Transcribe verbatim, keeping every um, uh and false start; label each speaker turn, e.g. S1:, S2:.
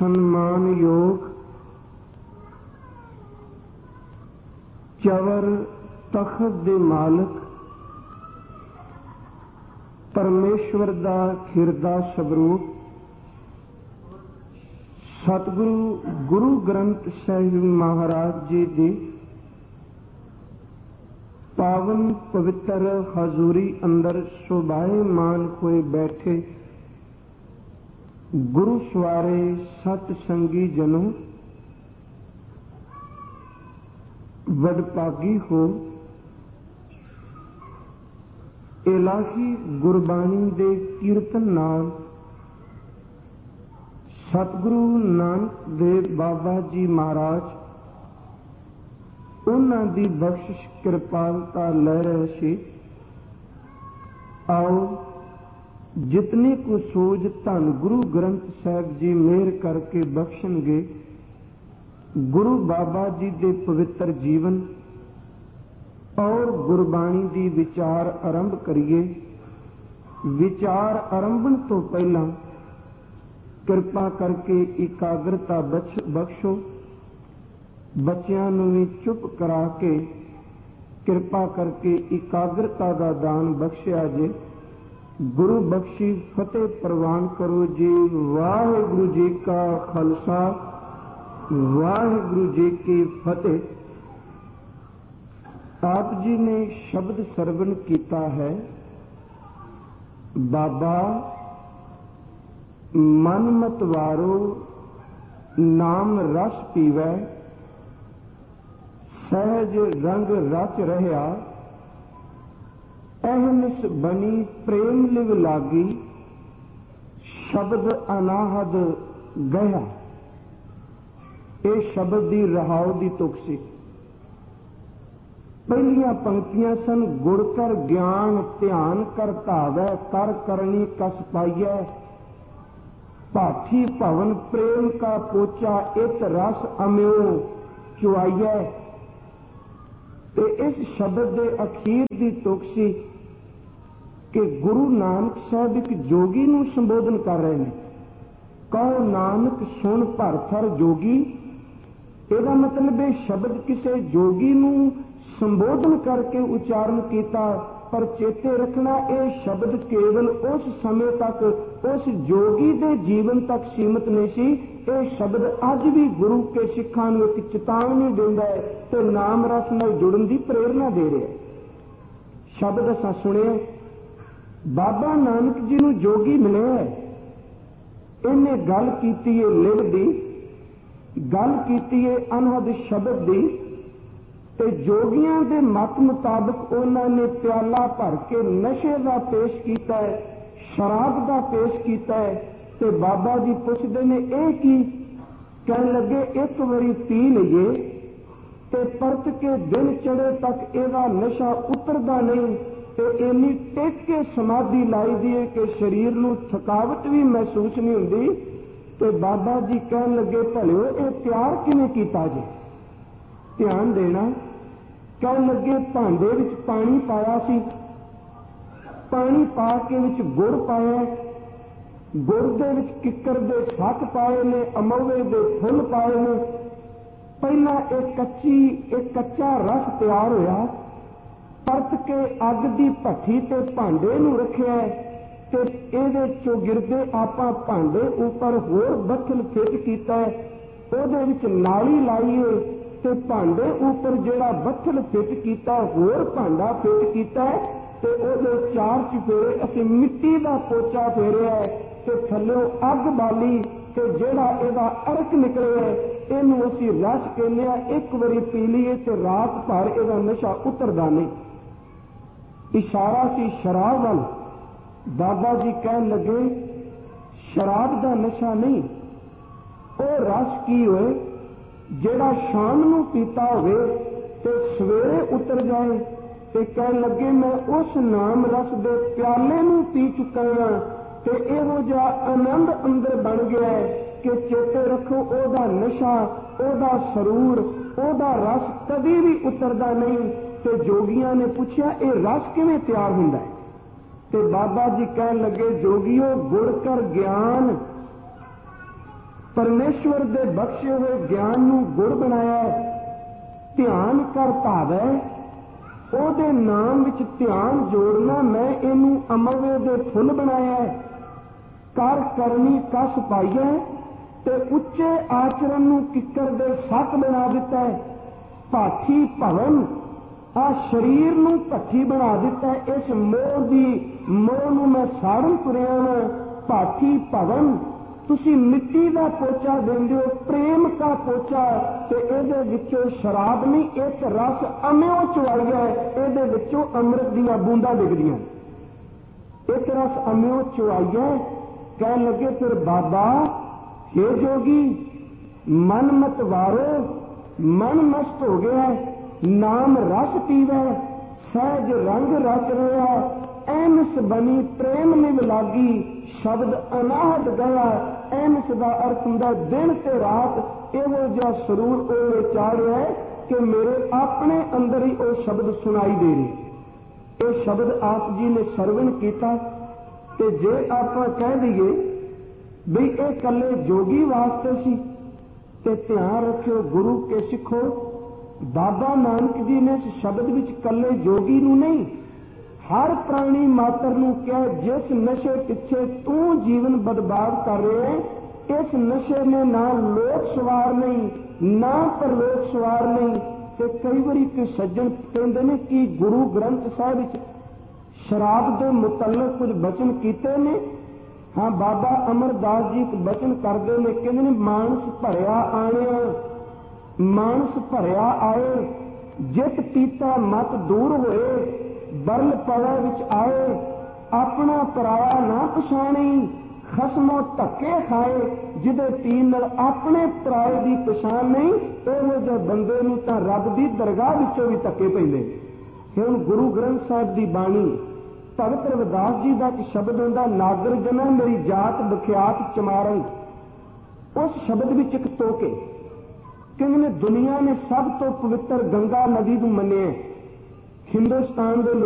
S1: सन्मान योग चवर तखत दे मालिक परमेश्वर दा खिरदा स्वरूप सतगुरु गुरु ग्रंथ साहिब महाराज जी दी पावन पवित्र हजूरी अंदर शोभायमान होए बैठे गुरु सवारे सतसंगी जनों, वडभागी हो इलाही गुरबाणी दे कीर्तन नाल सतगुरु नानक देव बाबा जी महाराज उन्हां दी बख्शिश कृपालता लै रहे सी। आओ जितने को सोज धन गुरु ग्रंथ साहिब जी मेहर करके बख्शणगे, गुरु बाबा जी दे पवित्र जीवन और गुरबाणी दी विचार आरंभ करिए। विचार आरंभण तो पहला कृपा करके एकाग्रता बख्शो। बच्चियां नूं भी चुप करा के कृपा करके एकाग्रता दा दान बख्शिया जे। गुरु बख्शी फतेह प्रवान करो जी। वाहिगुरु जी का खालसा वाहिगुरु जी की फतेह। आप जी ने शब्द सरवण किया है, बाबा मन मत वारो नाम रस पीवै, सहज रंग रच रहा, अहनिस बनी प्रेम लिव लागी, शब्द अनाहद गया। ये शब्द दी रहाव दी तुक सी। पहलियां पंक्तियां सन गुड़ कर ज्ञान ध्यान कर धावै, कर करनी कस पाइयै, पाठी भवन प्रेम का पोचा इत रस अम्यो चुआइयै। ते इस शब्द दे अखीर दी तुक सी कि गुरु नानक साहब एक जोगी नूं संबोधन कर रहे हैं। कहो नानक सुन भर थर जोगी। ਇਹਦਾ मतलब है शब्द किसी जोगी नूं संबोधन करके उच्चारण किया, पर चेते रखना यह शब्द केवल उस समय तक उस जोगी के जीवन तक सीमित नहीं सी। यह शब्द अज भी गुरु के सिखां नूं एक चेतावनी देंदा है तो नाम रस नाल जुड़न की प्रेरणा दे रहा है। शब्द असां सुनिया, बाबा नानक जी नूं जोगी मिले है। इन्हें गल कीती है लिव दी, गल कीती है अनहद शब्द दी। ते जोगियां दे मत मुताबिक उन्होंने प्याला भर के नशे का पेश किया है, शराब का पेश किया है। ते बाबा जी पुछदे ने यह की, कह लगे एक बारी पी लीए ते परत के दिन चढ़े तक ਇਹਦਾ नशा उतरदा नहीं। ते इन्नी टेक के समाधि लाई दी है कि शरीर नूं थकावट भी महसूस नहीं हुंदी। ते बाबा जी कहन लगे भलिओ ये प्यार किवें कीता जी। ध्यान देना, कहन लगे भांडे विच पानी पाया सी, पानी पा के विच गुड़ पाया, गुड़ दे विच किक्कर दे सक पाए ने, अमोवे दे फुल पाए ने। पहला एक कच्ची एक कच्चा रस तैयार होया, परत के अग दी भट्ठी ते भांडे नूं रखिया ते इहदे चों गिरदे आपां भांडे उपर होर बथल फिट कीता, ओहदे विच नाली लाईए ते भांडे उपर जिहड़ा बथल फिट कीता होर भांडा फिट कीता ते ओहदे चार चफेरे असीं मिट्टी दा पोचा फेरिया ते थल्लों अग बाली ते जिहड़ा इहदा अर्क निकलिया इहनूं असीं रस कहने आ। एक वारी पी लीए ते रात भर इहदा नशा उतरदा नहीं। इशारा सी शराब वाल। बाबा जी कहन लगे शराब का नशा नहीं, वो रस की होए जिहड़ा शाम नूं पीता होवे ते सवेरे उतर जाए। ते कहन लगे मैं उस नाम रस दे प्याले नूं पी चुका हां ते इहो जिहा आनंद अंदर बन गया है कि चेते रखो ओहदा नशा ओहदा सरूर ओहदा रस कभी भी उतरदा नहीं। ते जोगियां ने पूछा ये रस किवें तैयार हुंदा है? ते बाबा जी कहन लगे जोगियो गुड़ कर ज्ञान परमेश्वर दे बख्शे हुए ज्ञान नूं गुड़ बनाया है। ध्यान कर भावै ਉਹਦੇ ਨਾਮ ਵਿੱਚ ਧਿਆन जोड़ना, मैं ਇਹਨੂੰ ਅਮਰਵੇ ਦੇ ਫੁੱਲ ਬਣਾਇਆ ਹੈ। ਕਰ ਕਰਨੀ ਕਸ ਪਾਈਐ ਤੇ ਉੱਚੇ ਆਚਰਨ ਨੂੰ ਕਿੱਕਰ ਦੇ ਸੱਤ ਬਣਾ ਦਿੱਤਾ ਹੈ। ਭਾਠੀ ਭਵਨ, ਆ ਸਰੀਰ ਨੂੰ ਭੱਠੀ ਬਣਾ ਦਿੱਤਾ ਹੈ। ਇਸ ਮੋਹ ਦੀ ਮੋਹ ਨੂੰ ਮੈਂ ਸਾੜਨ ਤੁਰਿਆ ਵਾਂ। ਭਾਠੀ ਭਵਨ, ਤੁਸੀਂ ਮਿੱਟੀ ਦਾ ਪੋਚਾ ਦਿੰਦੇ ਹੋ, ਪ੍ਰੇਮ ਦਾ ਪੋਚਾ, ਤੇ ਇਹਦੇ ਵਿੱਚੋਂ ਸ਼ਰਾਬ ਨਹੀਂ, ਇੱਕ ਰਸ ਅਮਿਓ ਚੁਆਈ ਹੈ, ਇਹਦੇ ਵਿੱਚੋਂ ਅੰਮ੍ਰਿਤ ਦੀਆਂ ਬੂੰਦਾਂ ਡਿੱਗਦੀਆਂ। ਇੱਕ ਰਸ ਅਮਿਓ ਚੁਆਈ ਹੈ। ਕਹਿਣ ਲੱਗੇ ਫਿਰ ਬਾਬਾ, हे जोगी, मन मत वारो, मन मस्त हो गया, नाम रस पीवै, सहज रंग रच रहा, एनस बनी प्रेम निव लागी, शब्द अनाहट गया। एनस का अर्थ हुंदा दिन ते रात इहो जिहा सरूर ओले चाढ़िया है कि मेरे अपने अंदर ही वो शब्द सुनाई दे रहे। ये शब्द आप जी ने सरवण किया, ते जे आपां कह दईए भी ये कल्ले जोगी वास्ते सी, ते ध्यान रखियो गुरु के सिखो, बाबा नानक जी ने इस शब्द विच कल्ले जोगी नूं नहीं, हर प्राणी मात्र नूं कहा, जिस नशे पिछे तू जीवन बर्बाद कर रहे है, इस नशे ने ना लोक सवार नहीं, ना परलोक सवार नहीं। ते कई बारी कोई सज्जन कहते ने कि गुरु ग्रंथ साहिब विच शराब के मुतल्लक कुछ बचन कीते ने। हाँ, बाबा अमरदास जी एक बचन करते ने, कहते ने मानस भरिया आणिया, मानस भरिया आए, जित पीता मत दूर होए, बरल पवे विच आए, अपना पराया ना पछाणी, खसमों धक्के खाए, जिदे पीन नाल अपने पराए की पछाण नहीं, इहो जिहे बंदे नूं तां रब दी दरगाह विचों भी धक्के पैंदे। हुण गुरु ग्रंथ साहिब दी बाणी, भगत रविदास जी का एक शब्द हुंदा, नागर जना मेरी जात बख्यात चमारन। उस शब्द विच एक तोके कहने दुनिया ने सब तो पवित्र गंगा नदी नूं मन्निया। हिंदुस्तान दे